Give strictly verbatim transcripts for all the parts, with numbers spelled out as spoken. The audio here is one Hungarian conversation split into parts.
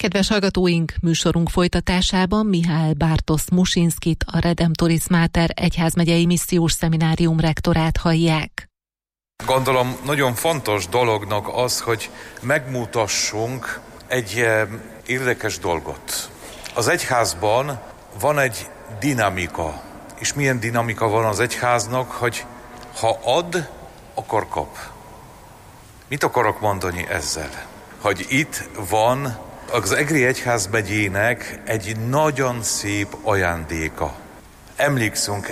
Kedves hallgatóink, műsorunk folytatásában Mihály Bartosz Musinszkit, a Redemptoris Mater egyházmegyei missziós szeminárium rektorát hallják. Gondolom nagyon fontos dolognak az, hogy megmutassunk egy érdekes dolgot. Az egyházban van egy dinamika, és milyen dinamika van az egyháznak, hogy ha ad, akkor kap. Mit akarok mondani ezzel? Hogy itt van az Egri egyházmegyének egy nagyon szép ajándéka. Emlékszünk,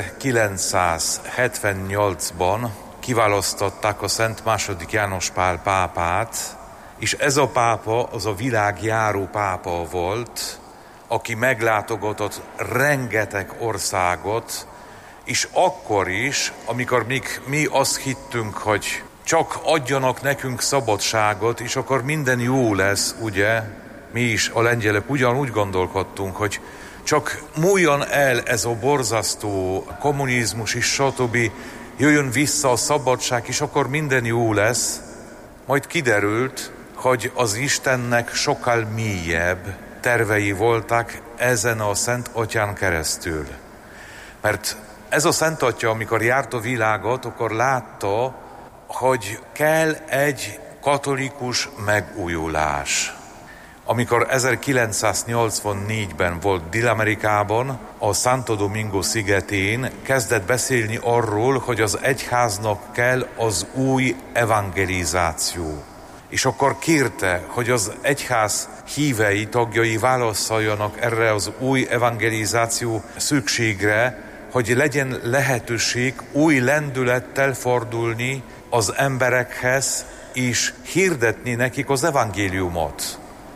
ezerkilencszázhetvennyolcban kiválasztották a Szent második János Pál pápát, és ez a pápa az a világjáró pápa volt, aki meglátogatott rengeteg országot, és akkor is, amikor még mi azt hittünk, hogy csak adjanak nekünk szabadságot, és akkor minden jó lesz, ugye? Mi is, a lengyelek ugyanúgy gondolkodtunk, hogy csak múljon el ez a borzasztó kommunizmus és stb. Jöjjön vissza a szabadság, és akkor minden jó lesz. Majd kiderült, hogy az Istennek sokkal mélyebb tervei voltak ezen a Szent Atyán keresztül. Mert ez a Szent Atya, amikor járt a világot, akkor látta, hogy kell egy katolikus megújulás. Amikor ezerkilencszáznyolcvannégyben volt Dél-Amerikában, a Santo Domingo szigetén kezdett beszélni arról, hogy az egyháznak kell az új evangelizáció. És akkor kérte, hogy az egyház hívei, tagjai válaszoljanak erre az új evangelizáció szükségre, hogy legyen lehetőség új lendülettel fordulni az emberekhez, és hirdetni nekik az evangéliumot.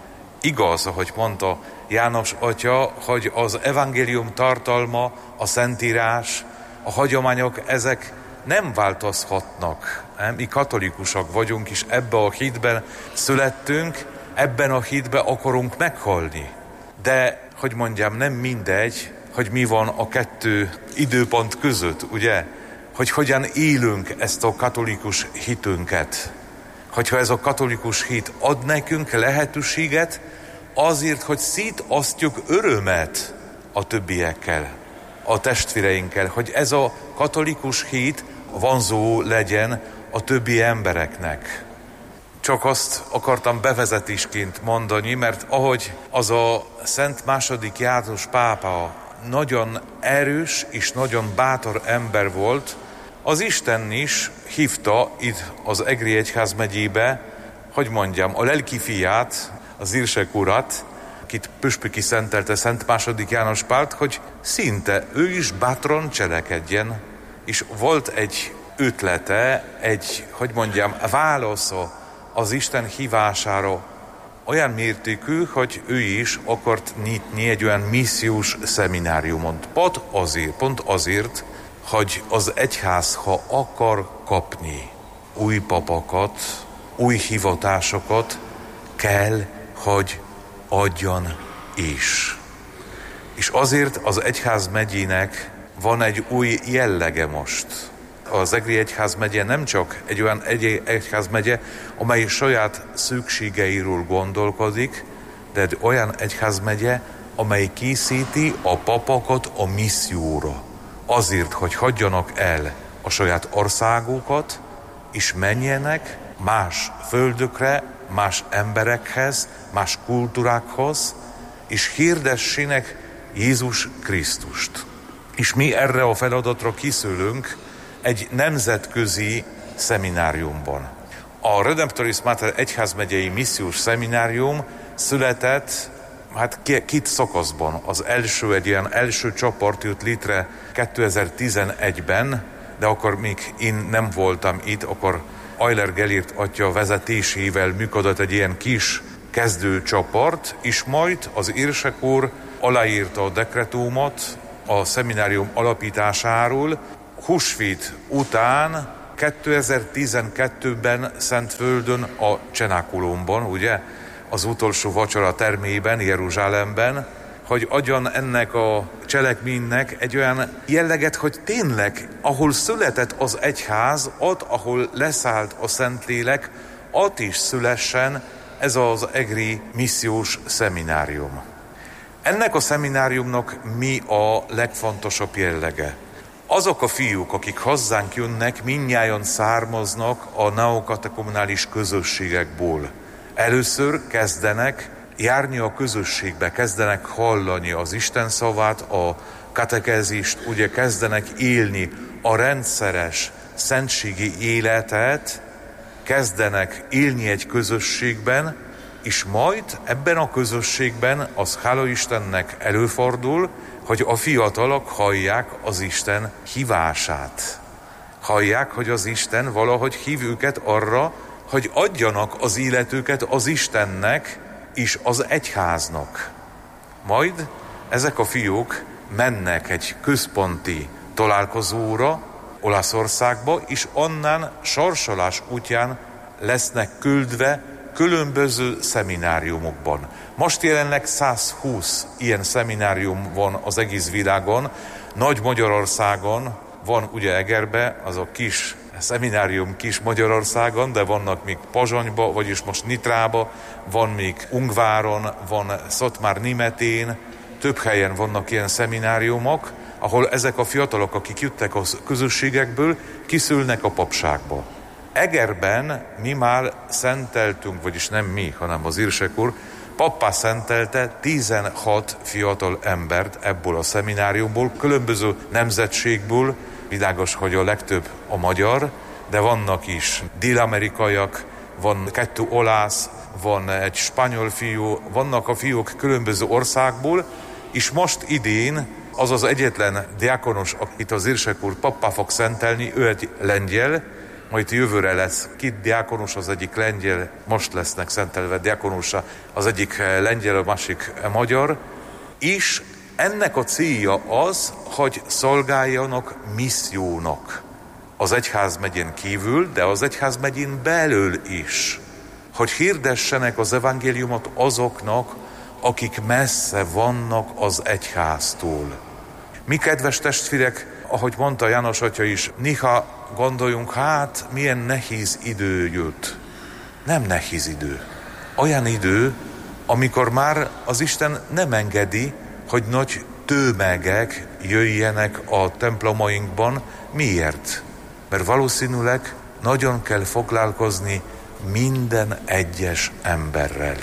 Igaz, ahogy mondta János Atya, hogy az evangélium tartalma, a Szentírás, a hagyományok, ezek nem változhatnak. Nem? Mi katolikusok vagyunk, és ebben a hitben születtünk, ebben a hitben akarunk meghalni. De, hogy mondjam, nem mindegy, hogy mi van a kettő időpont között, ugye? Hogy hogyan élünk ezt a katolikus hitünket. Hogyha ez a katolikus hit ad nekünk lehetőséget azért, hogy szétosztjuk örömet a többiekkel, a testvéreinkkel, hogy ez a katolikus hit vonzó legyen a többi embereknek. Csak azt akartam bevezetésként mondani, mert ahogy az a Szent második János pápa nagyon erős és nagyon bátor ember volt, az Isten is hívta itt az Egri egyházmegyébe, hogy mondjam, a lelki fiát, az Irsek urat, akit püspöki szentelte Szent második János Pált, hogy szinte ő is bátran cselekedjen. És volt egy ötlete, egy, hogy mondjam, válasza az Isten hívására olyan mértékű, hogy ő is akart nyitni egy olyan missziós szemináriumot. Pont azért, pont azért, hogy az egyház, ha akar kapni új papakat, új hivatásokat, kell, hogy adjon is. És azért az egyházmegyének van egy új jellege most. Az Egri egyházmegye nem csak egy olyan egy egyházmegye, amely saját szükségeiről gondolkodik, de egy olyan egyházmegye, amely készíti a papakat a misszióra. Azért, hogy hagyjanak el a saját országokat, és menjenek más földökre, más emberekhez, más kultúrákhoz, és hirdessének Jézus Krisztust. És mi erre a feladatra készülünk egy nemzetközi szemináriumban. A Redemptoris Mater egyházmegyei missziós szeminárium született hát két szakaszban. Az első, egy ilyen első csoport jött létre kétezer-tizenegyben, de akkor még én nem voltam itt, akkor Euler Gellért atya vezetésével működött egy ilyen kis kezdőcsoport, és majd az Irsek úr aláírta a dekretumot a szeminárium alapításáról. Húsvét után kétezer-tizenkettőben Szentföldön a Cenákulumban, ugye, az utolsó vacsora termében, Jeruzsálemben, hogy adjon ennek a cselekménynek egy olyan jelleget, hogy tényleg, ahol született az egyház, ott, ahol leszállt a Szentlélek, ott is szülessen ez az egri missziós szeminárium. Ennek a szemináriumnak mi a legfontosabb jellege? Azok a fiúk, akik hozzánk jönnek, mindnyájan származnak a neokatechumenális közösségekből. Először kezdenek járni a közösségbe, kezdenek hallani az Isten szavát, a katekezist, ugye kezdenek élni a rendszeres szentségi életet, kezdenek élni egy közösségben, és majd ebben a közösségben az hála Istennek előfordul, hogy a fiatalok hallják az Isten hívását. Hallják, hogy az Isten valahogy hív őket arra, hogy adjanak az életüket az Istennek és az egyháznak. Majd ezek a fiúk mennek egy központi találkozóra Olaszországba, és onnan sorsolás útján lesznek küldve különböző szemináriumokban. Most jelenleg száz húsz ilyen szeminárium van az egész világon. Nagy Magyarországon van ugye Egerbe, az a kis szeminárium kis Magyarországon, de vannak még Pozsonyba, vagyis most Nitrába, van még Ungváron, van Szatmár-Németén, több helyen vannak ilyen szemináriumok, ahol ezek a fiatalok, akik jöttek a közösségekből, kiszülnek a papságba. Egerben mi már szenteltünk, vagyis nem mi, hanem az Irsek úr, pappá szentelte tizenhat fiatal embert ebből a szemináriumból, különböző nemzetségből, világos, hogy a legtöbb a magyar, de vannak is dél-amerikaiak, van kettő olasz, van egy spanyol fiú, vannak a fiúk különböző országból, és most idén az az egyetlen diákonos, akit az Irsek úr pappá fog szentelni, ő egy lengyel, majd jövőre lesz két diákonos, az egyik lengyel, most lesznek szentelve diákonusa, az egyik lengyel, a másik magyar, és ennek a célja az, hogy szolgáljanak missziónak az egyházmegyén kívül, de az egyházmegyén belül is, hogy hirdessenek az evangéliumot azoknak, akik messze vannak az egyháztól. Mi, kedves testvérek, ahogy mondta János atya is, néha gondoljunk, hát milyen nehéz idő jött. Nem nehéz idő. Olyan idő, amikor már az Isten nem engedi, hogy nagy tömegek jöjjenek a templomainkban. Miért? Mert valószínűleg nagyon kell foglalkozni minden egyes emberrel.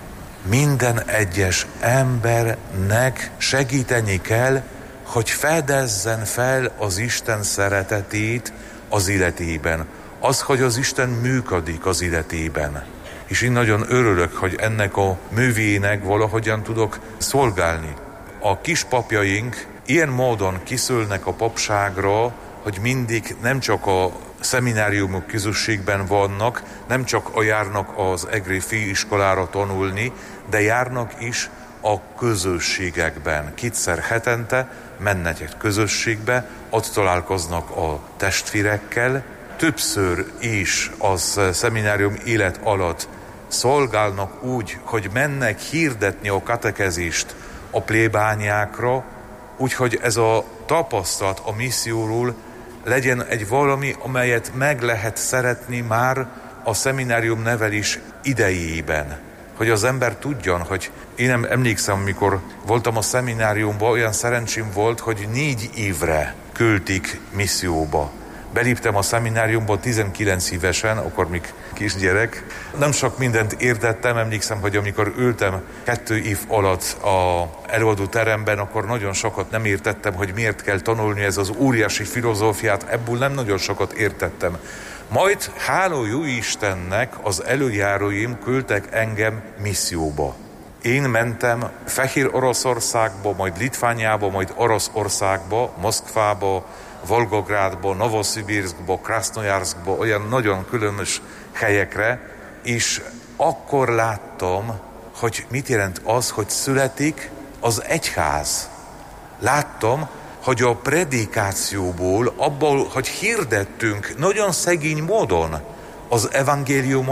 Minden egyes embernek segíteni kell, hogy fedezzen fel az Isten szeretetét az életében. Az, hogy az Isten működik az életében. És én nagyon örülök, hogy ennek a művének valahogyan tudok szolgálni. A kis papjaink ilyen módon kiszülnek a papságra, hogy mindig nem csak a szemináriumok közösségben vannak, nem csak a járnak az egri főiskolára tanulni, de járnak is a közösségekben. Kétszer hetente mennek egy közösségbe, ott találkoznak a testvérekkel, többször is az szeminárium élet alatt szolgálnak úgy, hogy mennek hirdetni a katekezést a plébániákra, úgyhogy ez a tapasztalat a misszióról legyen egy valami, amelyet meg lehet szeretni már a szeminárium nevelés idejében. Hogy az ember tudjon, hogy én nem emlékszem, mikor voltam a szemináriumban, olyan szerencsém volt, hogy négy évre küldték misszióba. Beléptem a szemináriumba tizenkilenc évesen, akkor még kisgyerek. Nem sok mindent értettem, emlékszem, hogy amikor ültem kettő év alatt az előadó teremben, akkor nagyon sokat nem értettem, hogy miért kell tanulni ez az óriási filozófiát, ebből nem nagyon sokat értettem. Majd hála jó Istennek az előjáróim küldtek engem misszióba. Én mentem Fehér Oroszországba, majd Litvániába, majd Oroszországba, Moszkvába, Volgográdba, Novoszibirszkba, Krasznojarszkba, olyan nagyon különös helyekre, és akkor láttam, hogy mit jelent az, hogy születik az egyház. Láttam, hogy a predikációból, abból, hogy hirdettünk nagyon szegény módon az evangéliumot,